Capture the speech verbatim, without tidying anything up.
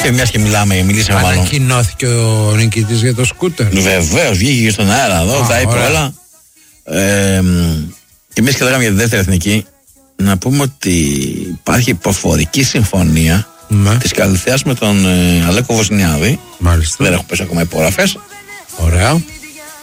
Και μια και μιλάμε, μιλήσαμε μάλλον. Ανακοινώθηκε ο νικητής για το σκούτερ. Βεβαίως, βγήκε στον αέρα εδώ, τα είπε όλα. Ε, και εμείς και λέγαμε για τη δεύτερη εθνική, να πούμε ότι υπάρχει υποφορική συμφωνία ναι. της Καλυθέας με τον ε, Αλέκο Βοσνιάδη. Μάλιστα. Δεν έχω πέσει ακόμα υπογραφές. Ωραία.